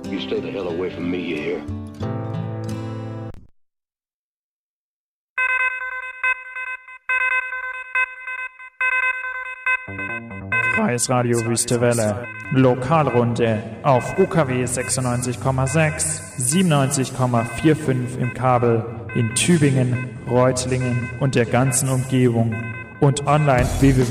You stay the hell away from me, you hear? Freies Radio Wüste Welle. Lokalrunde auf UKW 96,6, 97,45 im Kabel in Tübingen, Reutlingen und der ganzen Umgebung und online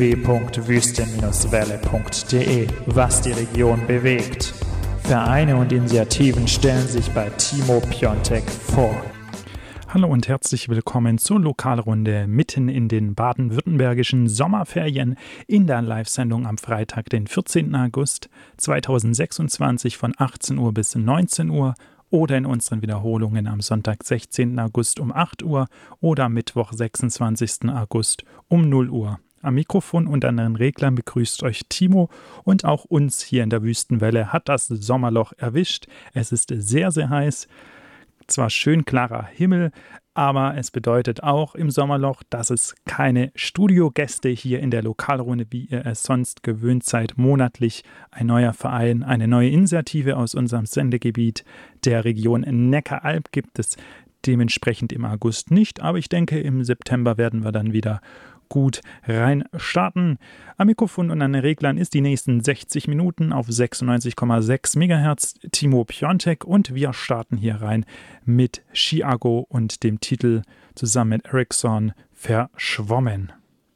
www.wüste-welle.de, was die Region bewegt. Vereine und Initiativen stellen sich bei Timo Piontek vor. Hallo und herzlich willkommen zur Lokalrunde mitten in den baden-württembergischen Sommerferien in der Live-Sendung am Freitag, den 14. August 2026 von 18 Uhr bis 19 Uhr oder in unseren Wiederholungen am Sonntag, 16. August um 8 Uhr oder Mittwoch, 26. August um 0 Uhr. Am Mikrofon und an den Reglern begrüßt euch Timo und auch uns hier in der Wüstenwelle hat das Sommerloch erwischt. Es ist sehr, sehr heiß. Zwar schön klarer Himmel, aber es bedeutet auch im Sommerloch, dass es keine Studiogäste hier in der Lokalrunde, wie ihr es sonst gewöhnt seid, monatlich ein neuer Verein, eine neue Initiative aus unserem Sendegebiet der Region Neckaralb gibt es dementsprechend im August nicht, aber ich denke, im September werden wir dann wieder gut rein starten. Am Mikrofon und an den Reglern ist die nächsten 60 Minuten auf 96,6 MHz Timo Piontek und wir starten hier rein mit Chiago und dem Titel zusammen mit Ericsson Verschwommen.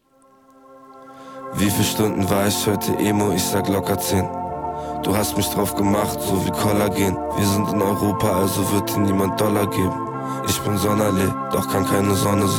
Wie viele Stunden war ich heute Emo? Ich sag locker 10. Du hast mich drauf gemacht, so wie Kollagen. Wir sind in Europa, also wird dir niemand Dollar geben. Ich bin Sonderlee, doch kann keine Sonne sehen.